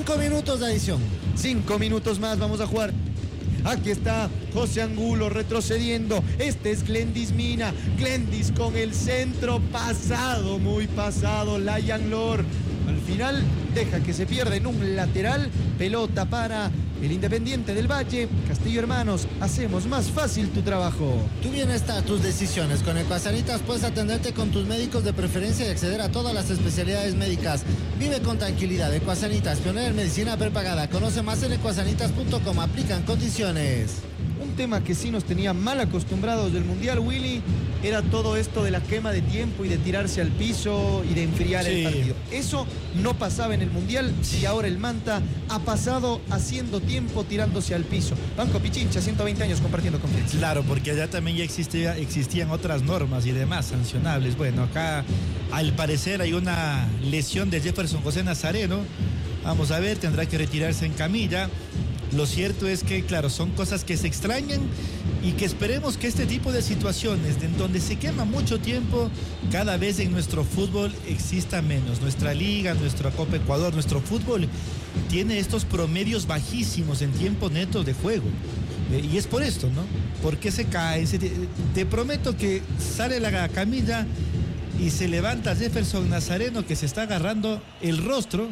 5 minutos de adición. 5 minutos más vamos a jugar. Aquí está José Angulo retrocediendo. Este es Glendis Mina. Glendis con el centro pasado, muy pasado. Layan Lor. Al final deja que se pierda en un lateral. Pelota para el Independiente del Valle. Castillo Hermanos, hacemos más fácil tu trabajo. Tu bienestar, tus decisiones. Con Ecuasanitas puedes atenderte con tus médicos de preferencia y acceder a todas las especialidades médicas. Vive con tranquilidad. Ecuasanitas, pionera en medicina prepagada. Conoce más en ecuasanitas.com. Aplican condiciones. Un tema que sí nos tenía mal acostumbrados del Mundial, Willy, era todo esto de la quema de tiempo y de tirarse al piso y de enfriar el partido. Eso no pasaba en el Mundial y ahora el Manta ha pasado haciendo tiempo tirándose al piso. Banco Pichincha, 120 años compartiendo confianza. Claro, porque allá también ya existían otras normas y demás sancionables. Bueno, acá al parecer hay una lesión de Jefferson José Nazareno. Vamos a ver, tendrá que retirarse en camilla. Lo cierto es que, claro, son cosas que se extrañan y que esperemos que este tipo de situaciones, en donde se quema mucho tiempo, cada vez en nuestro fútbol exista menos. Nuestra liga, nuestra Copa Ecuador, nuestro fútbol tiene estos promedios bajísimos en tiempo neto de juego. Y es por esto, ¿no? Porque se cae. Te prometo que sale la camilla y se levanta Jefferson Nazareno, que se está agarrando el rostro,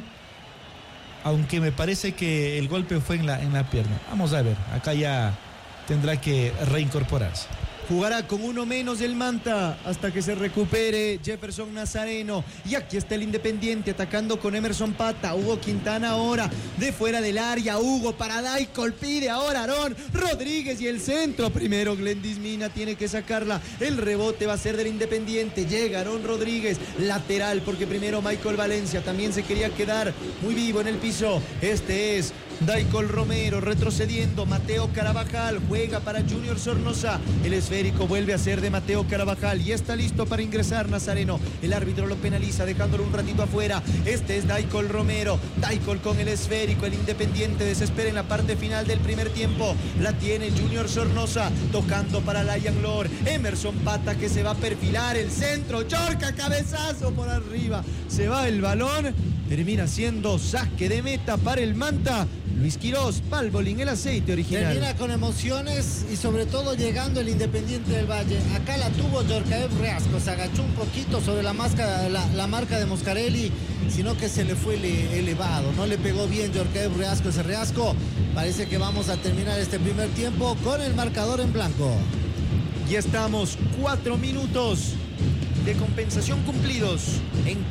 aunque me parece que el golpe fue en la pierna. Vamos a ver, acá ya tendrá que reincorporarse. Jugará con uno menos el Manta hasta que se recupere Jefferson Nazareno. Y aquí está el Independiente atacando con Emerson Pata. Hugo Quintana ahora de fuera del área. Hugo para Daicol, pide ahora Aarón Rodríguez y el centro. Primero Glendis Mina tiene que sacarla. El rebote va a ser del Independiente. Llega Aarón Rodríguez, lateral, porque primero Michael Valencia también se quería quedar muy vivo en el piso. Este es Daicol Romero retrocediendo. Mateo Carabajal juega para Junior Sornosa. El esférico vuelve a ser de Mateo Carabajal y está listo para ingresar Nazareno. El árbitro lo penaliza dejándolo un ratito afuera. Este es Daicol Romero. Daicol con el esférico. El Independiente desespera en la parte final del primer tiempo. La tiene Junior Sornosa tocando para Layan Lor. Emerson Pata que se va a perfilar. El centro. Chorca, cabezazo por arriba. Se va el balón. Termina siendo saque de meta para el Manta. Luis Quirós, Palbolín, el aceite original. Termina con emociones y sobre todo llegando el Independiente del Valle. Acá la tuvo Yorkaev Reasco, se agachó un poquito sobre la marca de Moscarelli, sino que se le fue elevado. No le pegó bien Yorkaev Reasco ese Reasco. Parece que vamos a terminar este primer tiempo con el marcador en blanco. Y estamos 4 minutos de compensación cumplidos en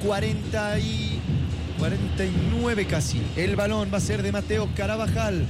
49 casi. El balón va a ser de Mateo Carabajal.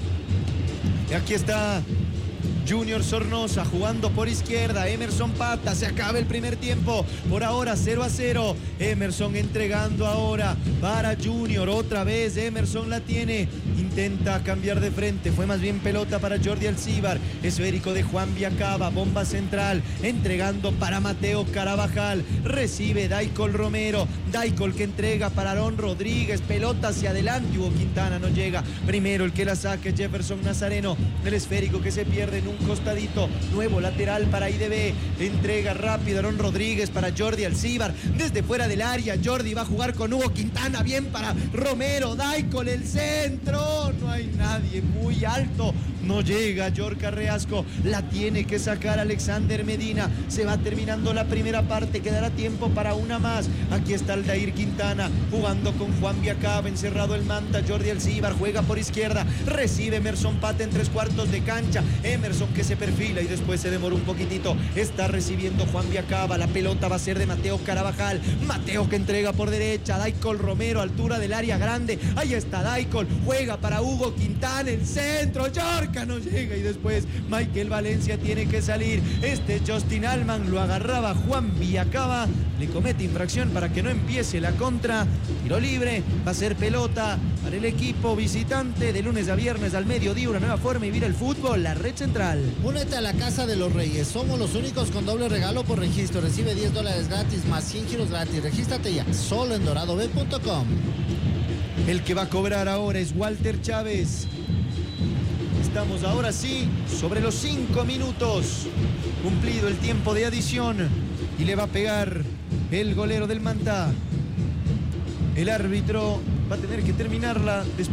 Y aquí está Junior Sornosa jugando por izquierda. Emerson Pata, se acaba el primer tiempo. Por ahora 0-0. Emerson entregando ahora para Junior. Otra vez Emerson la tiene. Intenta cambiar de frente. Fue más bien pelota para Jordi Alcíbar. Esférico de Juan Viacaba. Bomba central. Entregando para Mateo Carabajal. Recibe Daicol Romero. Daicol que entrega para Aarón Rodríguez. Pelota hacia adelante. Hugo Quintana no llega. Primero el que la saque Jefferson Nazareno. El esférico que se pierde en un costadito. Nuevo lateral para IDB. Entrega rápido Aarón Rodríguez para Jordi Alcíbar. Desde fuera del área. Jordi va a jugar con Hugo Quintana. Bien para Romero. Daicol el centro. No hay nadie. Muy alto. No llega Yorka Reasco. La tiene que sacar Alexander Medina. Se va terminando la primera parte. Quedará tiempo para una más. Aquí está Aldair Quintana jugando con Juan Viacaba. Encerrado el Manta. Jordi Alcíbar juega por izquierda. Recibe Emerson Pata en 3/4 de cancha. Emerson que se perfila y después se demoró un poquitito. Está recibiendo Juan Viacaba. La pelota va a ser de Mateo Carabajal. Mateo que entrega por derecha. Daicol Romero, altura del área grande. Ahí está Daicol. Juega para Hugo Quintana. El centro. Yorka no llega y después Michael Valencia tiene que salir. Este Justin Allman lo agarraba Juan Viacaba. Le comete infracción para que no empiece la contra. Tiro libre. Va a ser pelota para el equipo visitante. De lunes a viernes al mediodía. Una nueva forma de vivir el fútbol. La Red Central. Únete a la Casa de los Reyes. Somos los únicos con doble regalo por registro. Recibe $10 gratis más 100 giros gratis. Regístrate ya. Solo en doradobet.com. El que va a cobrar ahora es Walter Chávez. Estamos ahora sí sobre los 5 minutos. Cumplido el tiempo de adición. Y le va a pegar el golero del Manta. El árbitro va a tener que terminarla después.